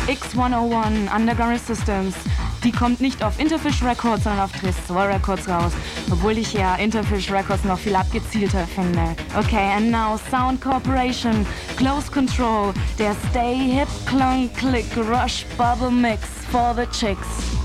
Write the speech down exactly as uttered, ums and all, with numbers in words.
X hunderteins Underground Systems. Die kommt nicht auf Interfish Records, sondern auf Tresor Records raus. Obwohl ich ja Interfish Records noch viel abgezielter finde. Okay, and now Sound Corporation, Close Control, der Stay Hip Clunk Click Rush Bubble Mix for the Chicks.